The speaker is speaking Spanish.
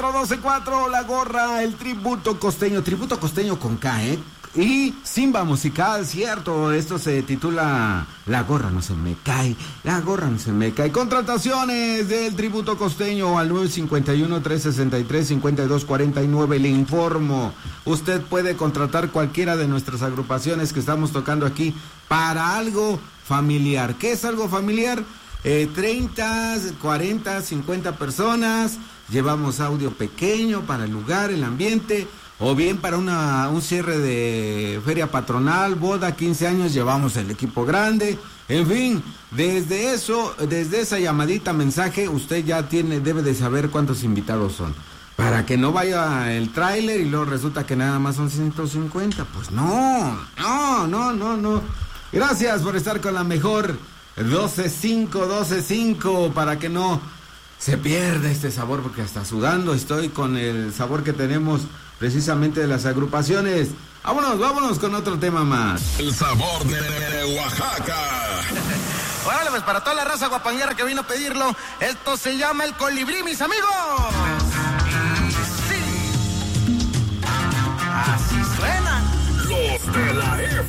124-12-4, La Gorra, el tributo costeño con K, y Simba Musical, cierto, esto se titula La Gorra no se me cae, La Gorra no se me cae. Contrataciones del tributo costeño al 951-363-5249, le informo, usted puede contratar cualquiera de nuestras agrupaciones que estamos tocando aquí para algo familiar. ¿Qué es algo familiar? 30, 40, 50 personas, llevamos audio pequeño para el lugar, el ambiente, o bien para un cierre de feria patronal, boda, 15 años, llevamos el equipo grande. En fin, desde esa llamadita mensaje, usted ya debe de saber cuántos invitados son, para que no vaya el tráiler y luego resulta que nada más son 150. Pues no. Gracias por estar con la mejor 12.5, para que no se pierda este sabor, porque hasta sudando estoy con el sabor que tenemos precisamente de las agrupaciones. Vámonos con otro tema más. El sabor de Oaxaca. Órale, pues para toda la raza guapanguera que vino a pedirlo, esto se llama El Colibrí, mis amigos.